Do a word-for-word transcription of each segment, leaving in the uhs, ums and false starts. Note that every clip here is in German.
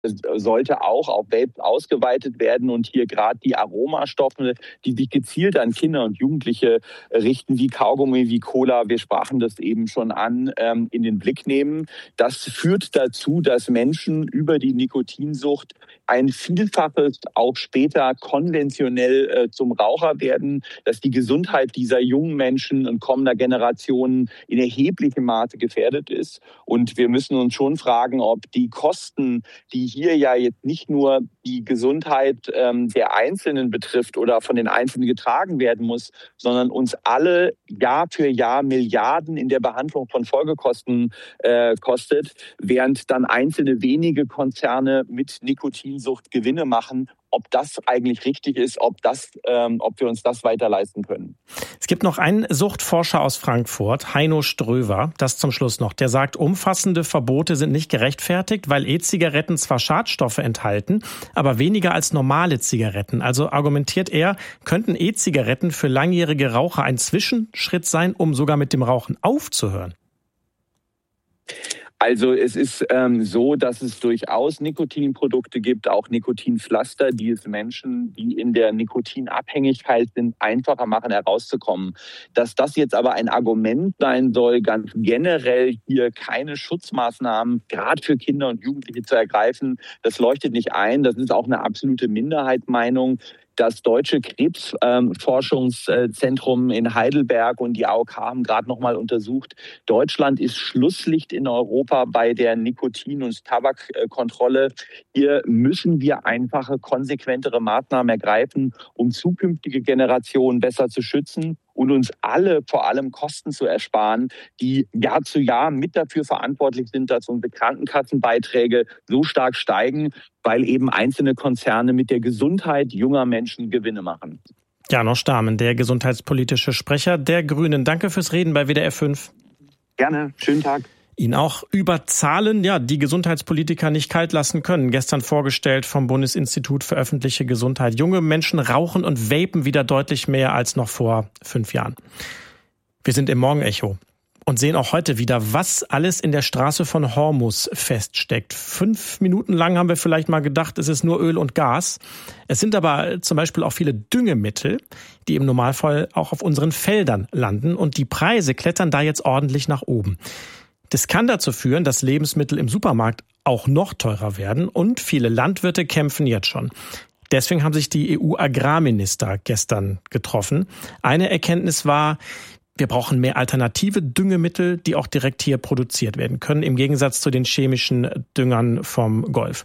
sollte auch auf Vapes ausgeweitet werden und hier gerade die Aromastoffe, die sich gezielt an Kinder und Jugendliche richten, wie Kaugummi, wie Cola, wir sprachen das eben schon an, ähm, in den Blick nehmen. Das führt dazu, dass Menschen über die Nikotinsucht ein Vielfaches auch später konventionell äh, zum Raucher werden, dass die Gesundheit dieser jungen Menschen und kommender Generationen in erheblichem Maße gefährdet ist. Und wir müssen uns schon fragen, ob die Kosten, die hier ja jetzt nicht nur die Gesundheit ähm, der Einzelnen betrifft oder von den Einzelnen getragen werden muss, sondern uns alle Jahr für Jahr Milliarden in der Behandlung von Folgekosten äh, kostet, während dann einzelne wenige Konzerne mit Nikotinsucht Gewinne machen. Ob das eigentlich richtig ist, ob das, ähm, ob wir uns das weiter leisten können. Es gibt noch einen Suchtforscher aus Frankfurt, Heino Ströwer, das zum Schluss noch. Der sagt, umfassende Verbote sind nicht gerechtfertigt, weil E-Zigaretten zwar Schadstoffe enthalten, aber weniger als normale Zigaretten. Also argumentiert er, könnten E-Zigaretten für langjährige Raucher ein Zwischenschritt sein, um sogar mit dem Rauchen aufzuhören? Also es ist ähm, so, dass es durchaus Nikotinprodukte gibt, auch Nikotinpflaster, die es Menschen, die in der Nikotinabhängigkeit sind, einfacher machen, herauszukommen. Dass das jetzt aber ein Argument sein soll, ganz generell hier keine Schutzmaßnahmen, gerade für Kinder und Jugendliche zu ergreifen, das leuchtet nicht ein. Das ist auch eine absolute Minderheitsmeinung. Das Deutsche Krebsforschungszentrum in Heidelberg und die A O K haben gerade noch mal untersucht, Deutschland ist Schlusslicht in Europa bei der Nikotin- und Tabakkontrolle. Hier müssen wir einfache, konsequentere Maßnahmen ergreifen, um zukünftige Generationen besser zu schützen und uns alle vor allem Kosten zu ersparen, die Jahr zu Jahr mit dafür verantwortlich sind, dass unsere Krankenkassenbeiträge so stark steigen, weil eben einzelne Konzerne mit der Gesundheit junger Menschen Gewinne machen. Janosch Stamen, der gesundheitspolitische Sprecher der Grünen. Danke fürs Reden bei W D R fünf. Gerne, schönen Tag. Ihn auch über Zahlen, ja, die Gesundheitspolitiker nicht kalt lassen können. Gestern vorgestellt vom Bundesinstitut für öffentliche Gesundheit. Junge Menschen rauchen und vapen wieder deutlich mehr als noch vor fünf Jahren. Wir sind im Morgenecho und sehen auch heute wieder, was alles in der Straße von Hormus feststeckt. Fünf Minuten lang haben wir vielleicht mal gedacht, es ist nur Öl und Gas. Es sind aber zum Beispiel auch viele Düngemittel, die im Normalfall auch auf unseren Feldern landen. Und die Preise klettern da jetzt ordentlich nach oben. Das kann dazu führen, dass Lebensmittel im Supermarkt auch noch teurer werden und viele Landwirte kämpfen jetzt schon. Deswegen haben sich die E U-Agrarminister gestern getroffen. Eine Erkenntnis war, wir brauchen mehr alternative Düngemittel, die auch direkt hier produziert werden können, im Gegensatz zu den chemischen Düngern vom Golf.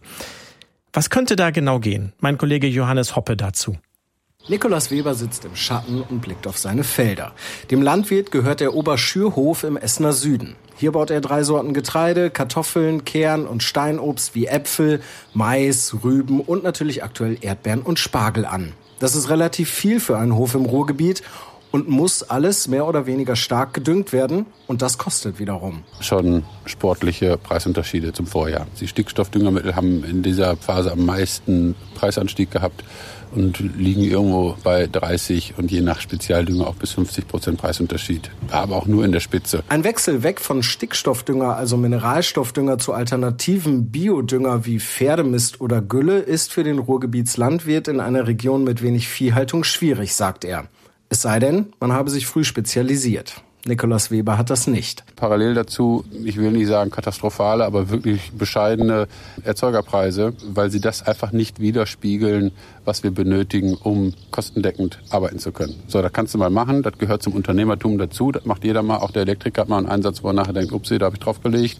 Was könnte da genau gehen? Mein Kollege Johannes Hoppe dazu. Nikolaus Weber sitzt im Schatten und blickt auf seine Felder. Dem Landwirt gehört der Oberschürhof im Essener Süden. Hier baut er drei Sorten Getreide, Kartoffeln, Kern- und Steinobst wie Äpfel, Mais, Rüben und natürlich aktuell Erdbeeren und Spargel an. Das ist relativ viel für einen Hof im Ruhrgebiet und muss alles mehr oder weniger stark gedüngt werden. Und das kostet wiederum. Schon sportliche Preisunterschiede zum Vorjahr. Die Stickstoffdüngermittel haben in dieser Phase am meisten Preisanstieg gehabt und liegen irgendwo bei dreißig und je nach Spezialdünger auch bis fünfzig Prozent Preisunterschied. Aber auch nur in der Spitze. Ein Wechsel weg von Stickstoffdünger, also Mineralstoffdünger, zu alternativen Biodünger wie Pferdemist oder Gülle ist für den Ruhrgebietslandwirt in einer Region mit wenig Viehhaltung schwierig, sagt er. Es sei denn, man habe sich früh spezialisiert. Nikolaus Weber hat das nicht. Parallel dazu, ich will nicht sagen katastrophale, aber wirklich bescheidene Erzeugerpreise, weil sie das einfach nicht widerspiegeln, was wir benötigen, um kostendeckend arbeiten zu können. So, das kannst du mal machen, das gehört zum Unternehmertum dazu, das macht jeder mal, auch der Elektriker hat mal einen Einsatz, wo er nachher denkt, upsie, da habe ich draufgelegt.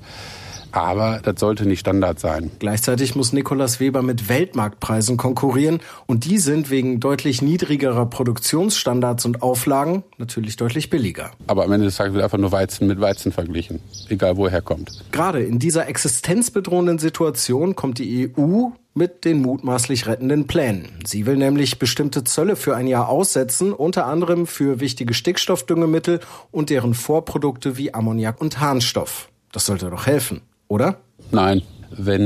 Aber das sollte nicht Standard sein. Gleichzeitig muss Nikolaus Weber mit Weltmarktpreisen konkurrieren und die sind wegen deutlich niedrigerer Produktionsstandards und Auflagen natürlich deutlich billiger. Aber am Ende des Tages wird einfach nur Weizen mit Weizen verglichen, egal wo er herkommt. Gerade in dieser existenzbedrohenden Situation kommt die E U mit den mutmaßlich rettenden Plänen. Sie will nämlich bestimmte Zölle für ein Jahr aussetzen, unter anderem für wichtige Stickstoffdüngemittel und deren Vorprodukte wie Ammoniak und Harnstoff. Das sollte doch helfen. Oder? Nein, wenn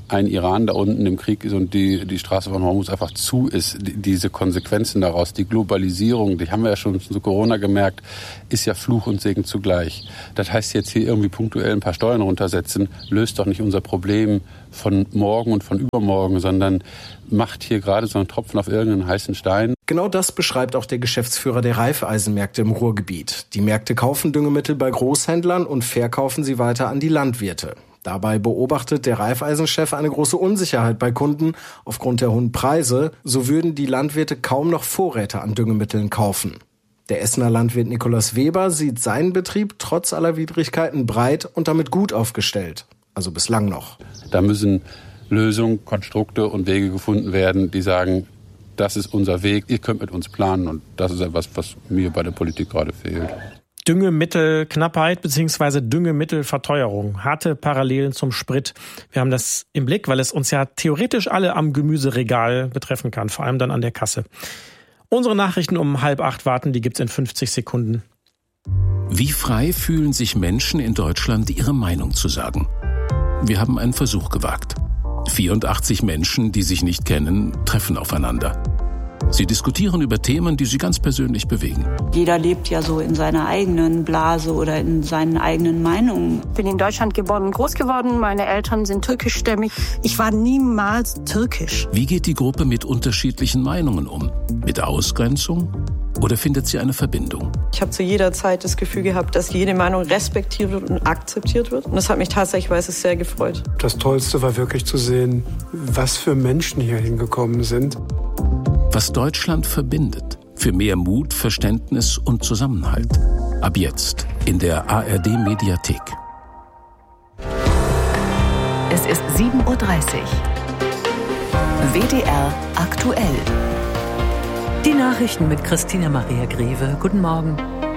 ein Iran da unten im Krieg ist und die, die Straße von Hormuz einfach zu ist. Die, diese Konsequenzen daraus, die Globalisierung, die haben wir ja schon zu Corona gemerkt, ist ja Fluch und Segen zugleich. Das heißt jetzt hier irgendwie punktuell ein paar Steuern runtersetzen, löst doch nicht unser Problem von morgen und von übermorgen, sondern macht hier gerade so einen Tropfen auf irgendeinen heißen Stein. Genau das beschreibt auch der Geschäftsführer der Raiffeisenmärkte im Ruhrgebiet. Die Märkte kaufen Düngemittel bei Großhändlern und verkaufen sie weiter an die Landwirte. Dabei beobachtet der Raiffeisenchef eine große Unsicherheit bei Kunden. Aufgrund der hohen Preise, so würden die Landwirte kaum noch Vorräte an Düngemitteln kaufen. Der Essener Landwirt Nikolaus Weber sieht seinen Betrieb trotz aller Widrigkeiten breit und damit gut aufgestellt. Also bislang noch. Da müssen Lösungen, Konstrukte und Wege gefunden werden, die sagen, das ist unser Weg, ihr könnt mit uns planen. Und das ist etwas, was mir bei der Politik gerade fehlt. Düngemittelknappheit bzw. Düngemittelverteuerung. Harte Parallelen zum Sprit. Wir haben das im Blick, weil es uns ja theoretisch alle am Gemüseregal betreffen kann, vor allem dann an der Kasse. Unsere Nachrichten um halb acht warten, die gibt's in fünfzig Sekunden. Wie frei fühlen sich Menschen in Deutschland, ihre Meinung zu sagen? Wir haben einen Versuch gewagt. vierundachtzig Menschen, die sich nicht kennen, treffen aufeinander. Sie diskutieren über Themen, die sie ganz persönlich bewegen. Jeder lebt ja so in seiner eigenen Blase oder in seinen eigenen Meinungen. Ich bin in Deutschland geboren und groß geworden. Meine Eltern sind türkischstämmig. Ich war niemals türkisch. Wie geht die Gruppe mit unterschiedlichen Meinungen um? Mit Ausgrenzung? Oder findet sie eine Verbindung? Ich habe zu jeder Zeit das Gefühl gehabt, dass jede Meinung respektiert wird und akzeptiert wird. Und das hat mich tatsächlich sehr gefreut. Das Tollste war wirklich zu sehen, was für Menschen hier hingekommen sind. Was Deutschland verbindet. Für mehr Mut, Verständnis und Zusammenhalt. Ab jetzt in der A R D-Mediathek. Es ist sieben Uhr dreißig. W D R aktuell. Die Nachrichten mit Christina Maria Greve. Guten Morgen.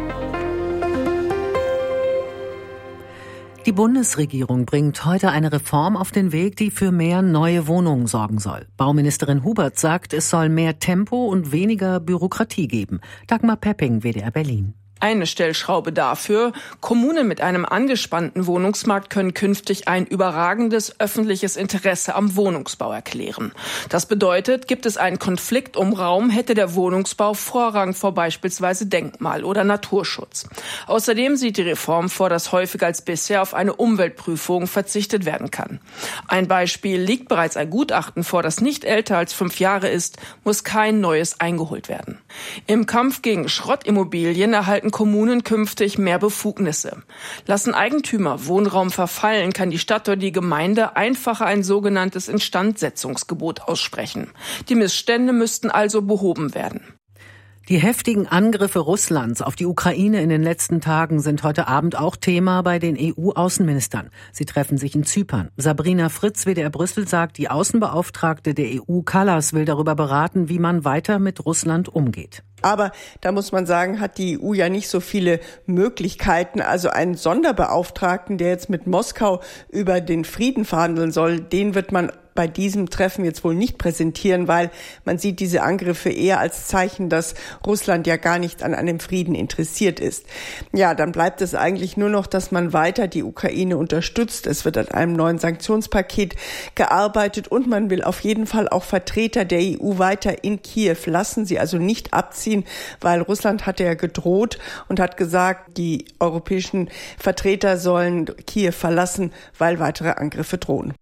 Die Bundesregierung bringt heute eine Reform auf den Weg, die für mehr neue Wohnungen sorgen soll. Bauministerin Hubert sagt, es soll mehr Tempo und weniger Bürokratie geben. Dagmar Pepping, W D R Berlin. Eine Stellschraube dafür: Kommunen mit einem angespannten Wohnungsmarkt können künftig ein überragendes öffentliches Interesse am Wohnungsbau erklären. Das bedeutet, gibt es einen Konflikt um Raum, hätte der Wohnungsbau Vorrang vor beispielsweise Denkmal- oder Naturschutz. Außerdem sieht die Reform vor, dass häufiger als bisher auf eine Umweltprüfung verzichtet werden kann. Ein Beispiel: Liegt bereits ein Gutachten vor, das nicht älter als fünf Jahre ist, muss kein neues eingeholt werden. Im Kampf gegen Schrottimmobilien erhalten Kommunen künftig mehr Befugnisse. Lassen Eigentümer Wohnraum verfallen, kann die Stadt oder die Gemeinde einfacher ein sogenanntes Instandsetzungsgebot aussprechen. Die Missstände müssten also behoben werden. Die heftigen Angriffe Russlands auf die Ukraine in den letzten Tagen sind heute Abend auch Thema bei den E U-Außenministern. Sie treffen sich in Zypern. Sabrina Fritz, W D R Brüssel, sagt, die Außenbeauftragte der E U, Kallas, will darüber beraten, wie man weiter mit Russland umgeht. Aber da muss man sagen, hat die E U ja nicht so viele Möglichkeiten. Also einen Sonderbeauftragten, der jetzt mit Moskau über den Frieden verhandeln soll, den wird man bei diesem Treffen jetzt wohl nicht präsentieren, weil man sieht diese Angriffe eher als Zeichen, dass Russland ja gar nicht an einem Frieden interessiert ist. Ja, dann bleibt es eigentlich nur noch, dass man weiter die Ukraine unterstützt. Es wird an einem neuen Sanktionspaket gearbeitet und man will auf jeden Fall auch Vertreter der E U weiter in Kiew lassen, sie also nicht abziehen, weil Russland hatte ja gedroht und hat gesagt, die europäischen Vertreter sollen Kiew verlassen, weil weitere Angriffe drohen.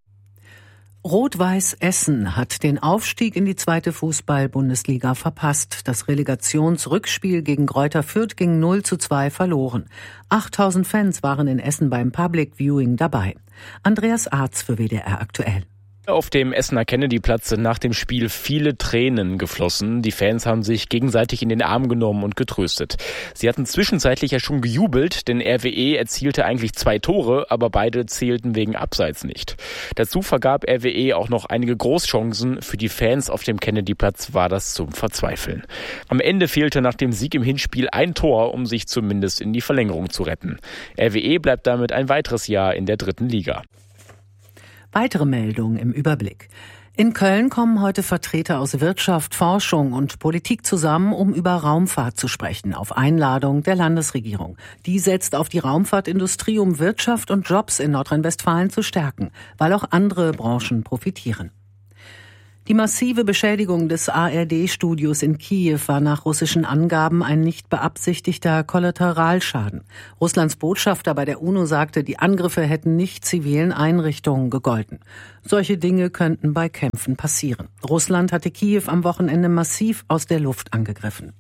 Rot-Weiß Essen hat den Aufstieg in die zweite Fußball-Bundesliga verpasst. Das Relegationsrückspiel gegen Greuther Fürth ging null zu zwei verloren. achttausend Fans waren in Essen beim Public Viewing dabei. Andreas Arz für W D R aktuell. Auf dem Essener Kennedy-Platz sind nach dem Spiel viele Tränen geflossen. Die Fans haben sich gegenseitig in den Arm genommen und getröstet. Sie hatten zwischenzeitlich ja schon gejubelt, denn R W E erzielte eigentlich zwei Tore, aber beide zählten wegen Abseits nicht. Dazu vergab R W E auch noch einige Großchancen. Für die Fans auf dem Kennedy-Platz war das zum Verzweifeln. Am Ende fehlte nach dem Sieg im Hinspiel ein Tor, um sich zumindest in die Verlängerung zu retten. R W E bleibt damit ein weiteres Jahr in der dritten Liga. Weitere Meldungen im Überblick. In Köln kommen heute Vertreter aus Wirtschaft, Forschung und Politik zusammen, um über Raumfahrt zu sprechen, auf Einladung der Landesregierung. Die setzt auf die Raumfahrtindustrie, um Wirtschaft und Jobs in Nordrhein-Westfalen zu stärken, weil auch andere Branchen profitieren. Die massive Beschädigung des A R D-Studios in Kiew war nach russischen Angaben ein nicht beabsichtigter Kollateralschaden. Russlands Botschafter bei der UNO sagte, die Angriffe hätten nicht zivilen Einrichtungen gegolten. Solche Dinge könnten bei Kämpfen passieren. Russland hatte Kiew am Wochenende massiv aus der Luft angegriffen.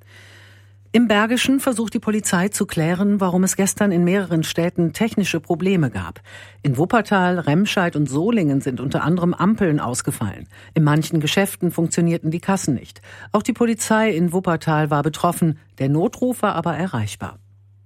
Im Bergischen versucht die Polizei zu klären, warum es gestern in mehreren Städten technische Probleme gab. In Wuppertal, Remscheid und Solingen sind unter anderem Ampeln ausgefallen. In manchen Geschäften funktionierten die Kassen nicht. Auch die Polizei in Wuppertal war betroffen, der Notruf war aber erreichbar.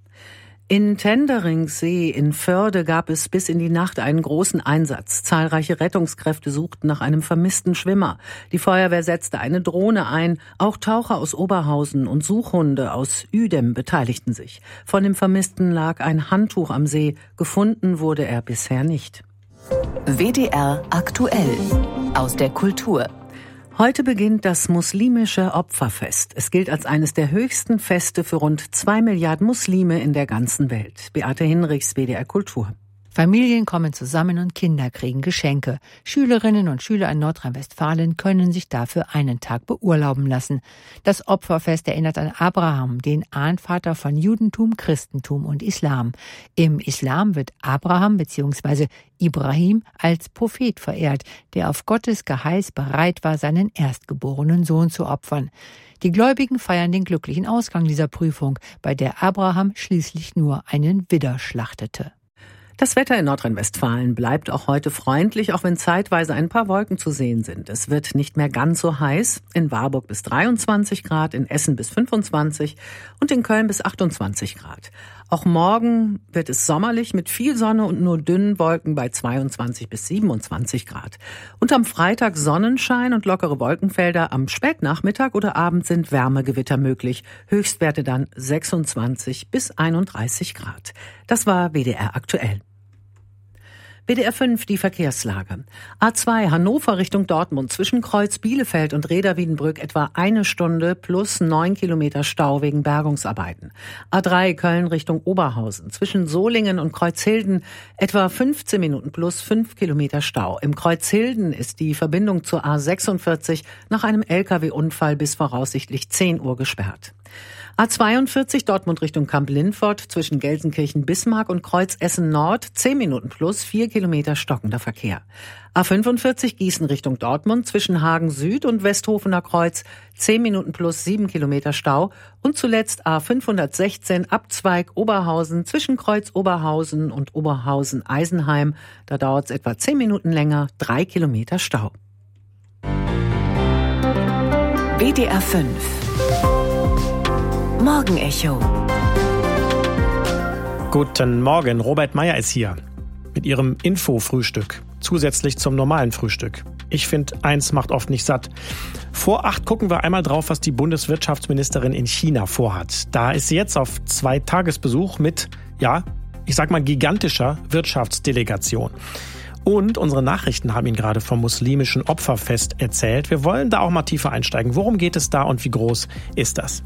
In Tenderingsee in Förde gab es bis in die Nacht einen großen Einsatz. Zahlreiche Rettungskräfte suchten nach einem vermissten Schwimmer. Die Feuerwehr setzte eine Drohne ein. Auch Taucher aus Oberhausen und Suchhunde aus Uedem beteiligten sich. Von dem Vermissten lag ein Handtuch am See. Gefunden wurde er bisher nicht. W D R aktuell aus der Kultur. Heute beginnt das muslimische Opferfest. Es gilt als eines der höchsten Feste für rund zwei Milliarden Muslime in der ganzen Welt. Beate Hinrichs, W D R Kultur. Familien kommen zusammen und Kinder kriegen Geschenke. Schülerinnen und Schüler in Nordrhein-Westfalen können sich dafür einen Tag beurlauben lassen. Das Opferfest erinnert an Abraham, den Ahnvater von Judentum, Christentum und Islam. Im Islam wird Abraham bzw. Ibrahim als Prophet verehrt, der auf Gottes Geheiß bereit war, seinen erstgeborenen Sohn zu opfern. Die Gläubigen feiern den glücklichen Ausgang dieser Prüfung, bei der Abraham schließlich nur einen Widder schlachtete. Das Wetter in Nordrhein-Westfalen bleibt auch heute freundlich, auch wenn zeitweise ein paar Wolken zu sehen sind. Es wird nicht mehr ganz so heiß. In Warburg bis dreiundzwanzig Grad, in Essen bis fünfundzwanzig und in Köln bis achtundzwanzig Grad. Auch morgen wird es sommerlich mit viel Sonne und nur dünnen Wolken bei zweiundzwanzig bis siebenundzwanzig Grad. Und am Freitag Sonnenschein und lockere Wolkenfelder. Am Spätnachmittag oder Abend sind Wärmegewitter möglich. Höchstwerte dann sechsundzwanzig bis einunddreißig Grad. Das war W D R aktuell. W D R fünf, die Verkehrslage. A zwei Hannover Richtung Dortmund zwischen Kreuz Bielefeld und Reda-Wiedenbrück etwa eine Stunde plus neun Kilometer Stau wegen Bergungsarbeiten. A drei Köln Richtung Oberhausen zwischen Solingen und Kreuzhilden etwa fünfzehn Minuten plus fünf Kilometer Stau. Im Kreuzhilden ist die Verbindung zur A sechsundvierzig nach einem L K W-Unfall bis voraussichtlich zehn Uhr gesperrt. A zweiundvierzig Dortmund Richtung Kamp-Lindfort zwischen Gelsenkirchen-Bismarck und Kreuz Essen-Nord zehn Minuten plus vier Kilometer stockender Verkehr. A fünfundvierzig Gießen Richtung Dortmund zwischen Hagen Süd und Westhofener Kreuz zehn Minuten plus sieben Kilometer Stau und zuletzt A fünfhundertsechzehn Abzweig Oberhausen zwischen Kreuz Oberhausen und Oberhausen-Eisenheim. Da dauert es etwa zehn Minuten länger, drei Kilometer Stau. W D R fünf Morgenecho. Guten Morgen, Robert Meyer ist hier mit Ihrem Info-Frühstück, zusätzlich zum normalen Frühstück. Ich finde, eins macht oft nicht satt. Vor acht gucken wir einmal drauf, was die Bundeswirtschaftsministerin in China vorhat. Da ist sie jetzt auf zwei Tagesbesuch mit, ja, ich sag mal gigantischer Wirtschaftsdelegation. Und unsere Nachrichten haben Ihnen gerade vom muslimischen Opferfest erzählt. Wir wollen da auch mal tiefer einsteigen. Worum geht es da und wie groß ist das?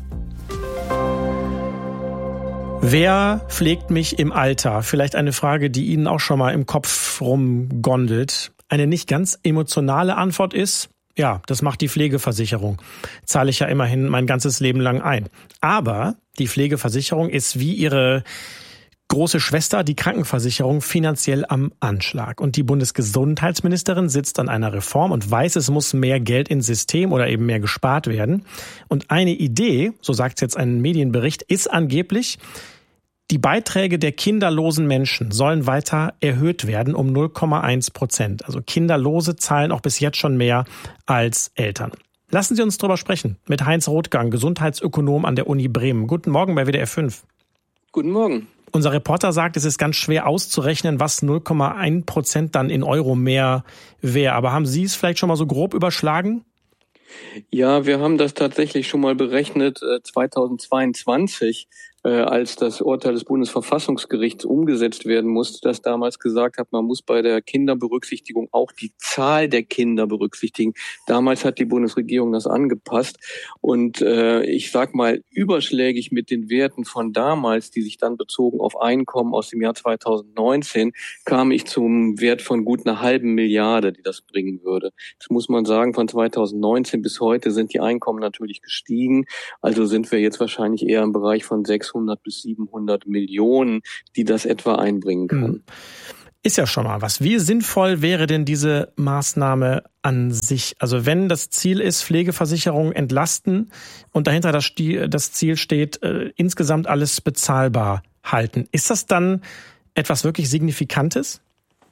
Wer pflegt mich im Alter? Vielleicht eine Frage, die Ihnen auch schon mal im Kopf rumgondelt. Eine nicht ganz emotionale Antwort ist, ja, das macht die Pflegeversicherung. Zahle ich ja immerhin mein ganzes Leben lang ein. Aber die Pflegeversicherung ist wie ihre große Schwester, die Krankenversicherung, finanziell am Anschlag. Und die Bundesgesundheitsministerin sitzt an einer Reform und weiß, es muss mehr Geld ins System oder eben mehr gespart werden. Und eine Idee, so sagt es jetzt ein Medienbericht, ist angeblich, die Beiträge der kinderlosen Menschen sollen weiter erhöht werden um null Komma eins Prozent. Also Kinderlose zahlen auch bis jetzt schon mehr als Eltern. Lassen Sie uns drüber sprechen mit Heinz Rothgang, Gesundheitsökonom an der Uni Bremen. Guten Morgen bei W D R fünf. Guten Morgen. Unser Reporter sagt, es ist ganz schwer auszurechnen, was null Komma eins Prozent dann in Euro mehr wäre. Aber haben Sie es vielleicht schon mal so grob überschlagen? Ja, wir haben das tatsächlich schon mal berechnet. zweitausendzweiundzwanzig äh, als das Urteil des Bundesverfassungsgerichts umgesetzt werden musste, das damals gesagt hat, man muss bei der Kinderberücksichtigung auch die Zahl der Kinder berücksichtigen. Damals hat die Bundesregierung das angepasst und äh, ich sag mal überschlägig mit den Werten von damals, die sich dann bezogen auf Einkommen aus dem Jahr zweitausendneunzehn, kam ich zum Wert von gut einer halben Milliarde, die das bringen würde. Das muss man sagen, von zweitausendneunzehn bis heute sind die Einkommen natürlich gestiegen. Also sind wir jetzt wahrscheinlich eher im Bereich von sechshundert bis siebenhundert Millionen, die das etwa einbringen kann. Ist ja schon mal was. Wie sinnvoll wäre denn diese Maßnahme an sich? Also wenn das Ziel ist, Pflegeversicherung entlasten und dahinter das, das Ziel steht, äh, insgesamt alles bezahlbar halten. Ist das dann etwas wirklich Signifikantes?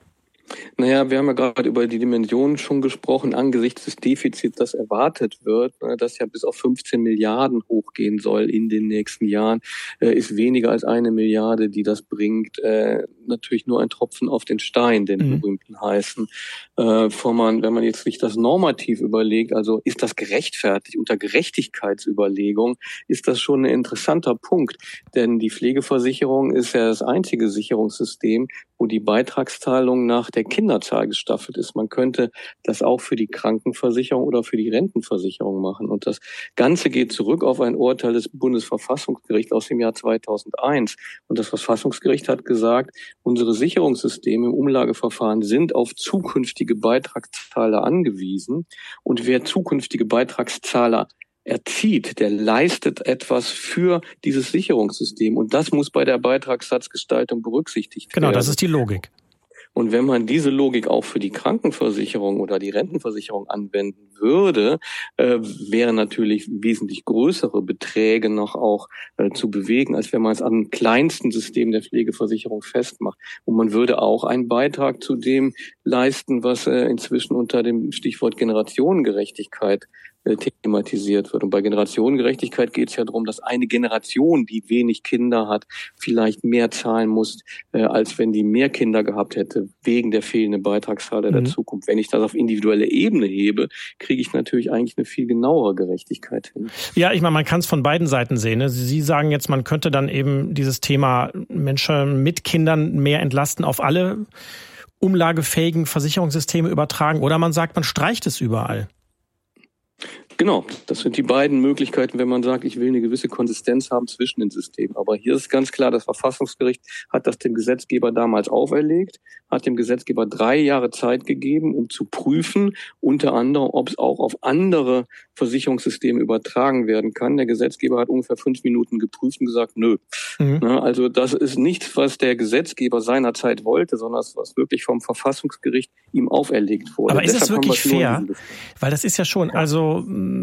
Naja, wir haben ja gerade über die Dimensionen schon gesprochen, angesichts des Defizits, das erwartet wird, das ja bis auf fünfzehn Milliarden hochgehen soll in den nächsten Jahren, ist weniger als eine Milliarde, die das bringt, natürlich nur ein Tropfen auf den Stein, den mhm. berühmten heißen. Wenn man jetzt sich das normativ überlegt, also ist das gerechtfertigt, unter Gerechtigkeitsüberlegung, ist das schon ein interessanter Punkt, denn die Pflegeversicherung ist ja das einzige Sicherungssystem, wo die Beitragszahlung nach der Kinderzahl gestaffelt ist. Man könnte das auch für die Krankenversicherung oder für die Rentenversicherung machen. Und das Ganze geht zurück auf ein Urteil des Bundesverfassungsgerichts aus dem Jahr zweitausendeins. Und das Verfassungsgericht hat gesagt, unsere Sicherungssysteme im Umlageverfahren sind auf zukünftige Beitragszahler angewiesen. Und wer zukünftige Beitragszahler erzieht, der leistet etwas für dieses Sicherungssystem. Und das muss bei der Beitragssatzgestaltung berücksichtigt genau, werden. Genau, das ist die Logik. Und wenn man diese Logik auch für die Krankenversicherung oder die Rentenversicherung anwenden würde, äh, wären natürlich wesentlich größere Beträge noch auch äh, zu bewegen, als wenn man es am kleinsten System der Pflegeversicherung festmacht. Und man würde auch einen Beitrag zu dem leisten, was äh, inzwischen unter dem Stichwort Generationengerechtigkeit äh, thematisiert wird. Und bei Generationengerechtigkeit geht es ja darum, dass eine Generation, die wenig Kinder hat, vielleicht mehr zahlen muss, äh, als wenn die mehr Kinder gehabt hätte, wegen der fehlenden Beitragszahl der mhm. Zukunft. Wenn ich das auf individuelle Ebene hebe, kriege ich natürlich eigentlich eine viel genauere Gerechtigkeit hin. Ja, ich meine, man kann es von beiden Seiten sehen. Ne? Sie sagen jetzt, man könnte dann eben dieses Thema Menschen mit Kindern mehr entlasten auf alle umlagefähigen Versicherungssysteme übertragen. Oder man sagt, man streicht es überall. Genau, das sind die beiden Möglichkeiten, wenn man sagt, ich will eine gewisse Konsistenz haben zwischen den Systemen. Aber hier ist ganz klar, das Verfassungsgericht hat das dem Gesetzgeber damals auferlegt, hat dem Gesetzgeber drei Jahre Zeit gegeben, um zu prüfen, unter anderem, ob es auch auf andere Versicherungssysteme übertragen werden kann. Der Gesetzgeber hat ungefähr fünf Minuten geprüft und gesagt, nö. Mhm. Also das ist nichts, was der Gesetzgeber seinerzeit wollte, sondern was wirklich vom Verfassungsgericht ihm auferlegt wurde. Aber ist das wirklich fair? Weil das ist ja schon, also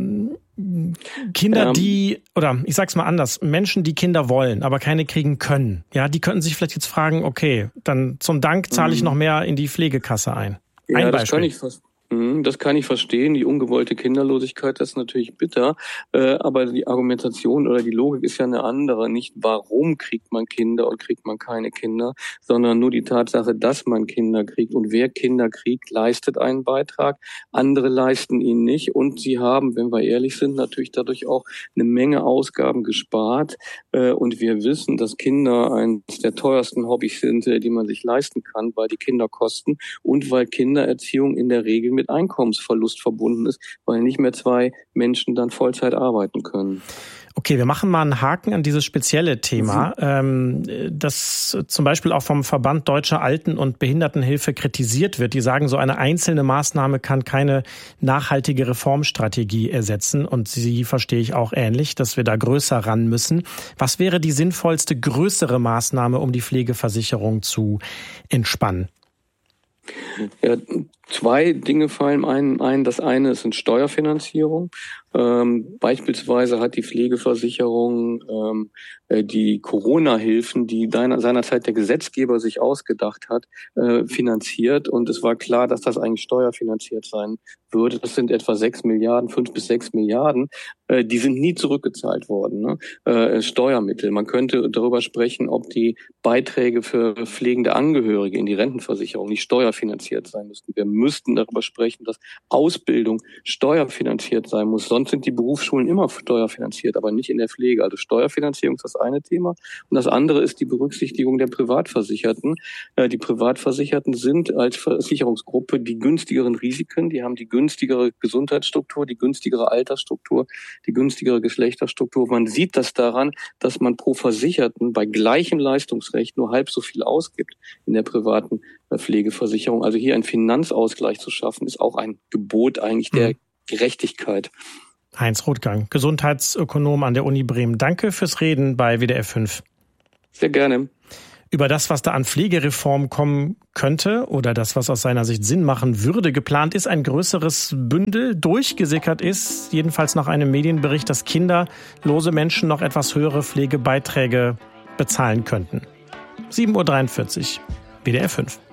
Kinder, die, oder ich sag's mal anders, Menschen, die Kinder wollen, aber keine kriegen können, ja, die könnten sich vielleicht jetzt fragen, okay, dann zum Dank zahle ich noch mehr in die Pflegekasse ein. Ja, ein das Beispiel. kann ich fast. Das kann ich verstehen. Die ungewollte Kinderlosigkeit, das ist natürlich bitter. Aber die Argumentation oder die Logik ist ja eine andere. Nicht warum kriegt man Kinder oder kriegt man keine Kinder, sondern nur die Tatsache, dass man Kinder kriegt. Und wer Kinder kriegt, leistet einen Beitrag. Andere leisten ihn nicht. Und sie haben, wenn wir ehrlich sind, natürlich dadurch auch eine Menge Ausgaben gespart. Und wir wissen, dass Kinder eines der teuersten Hobbys sind, die man sich leisten kann, weil die Kinder kosten und weil Kindererziehung in der Regel mit Einkommensverlust verbunden ist, weil nicht mehr zwei Menschen dann Vollzeit arbeiten können. Okay, wir machen mal einen Haken an dieses spezielle Thema, mhm. das zum Beispiel auch vom Verband Deutscher Alten- und Behindertenhilfe kritisiert wird. Die sagen, so eine einzelne Maßnahme kann keine nachhaltige Reformstrategie ersetzen. Und sie verstehe ich auch ähnlich, dass wir da größer ran müssen. Was wäre die sinnvollste, größere Maßnahme, um die Pflegeversicherung zu entspannen? Ja, zwei Dinge fallen einem ein. Das eine ist eine Steuerfinanzierung. Ähm, beispielsweise hat die Pflegeversicherung ähm, die Corona-Hilfen, die deiner, seinerzeit der Gesetzgeber sich ausgedacht hat, äh, finanziert. Und es war klar, dass das eigentlich steuerfinanziert sein würde. Das sind etwa sechs Milliarden, fünf bis sechs Milliarden. Äh, die sind nie zurückgezahlt worden, ne? Äh, Steuermittel. Man könnte darüber sprechen, ob die Beiträge für pflegende Angehörige in die Rentenversicherung nicht steuerfinanziert sein müssten. Wir müssten darüber sprechen, dass Ausbildung steuerfinanziert sein muss. Sonst sind die Berufsschulen immer steuerfinanziert, aber nicht in der Pflege. Also Steuerfinanzierung ist das eine Thema. Und das andere ist die Berücksichtigung der Privatversicherten. Die Privatversicherten sind als Versicherungsgruppe die günstigeren Risiken, die haben die günstigere Gesundheitsstruktur, die günstigere Altersstruktur, die günstigere Geschlechterstruktur. Man sieht das daran, dass man pro Versicherten bei gleichem Leistungsrecht nur halb so viel ausgibt in der privaten Pflegeversicherung. Also hier einen Finanzausgleich zu schaffen, ist auch ein Gebot eigentlich der Gerechtigkeit. Heinz Rothgang, Gesundheitsökonom an der Uni Bremen. Danke fürs Reden bei W D R fünf. Sehr gerne. Über das, was da an Pflegereform kommen könnte oder das, was aus seiner Sicht Sinn machen würde, geplant ist, ein größeres Bündel. Durchgesickert ist, jedenfalls nach einem Medienbericht, dass kinderlose Menschen noch etwas höhere Pflegebeiträge bezahlen könnten. sieben Uhr dreiundvierzig, W D R fünf.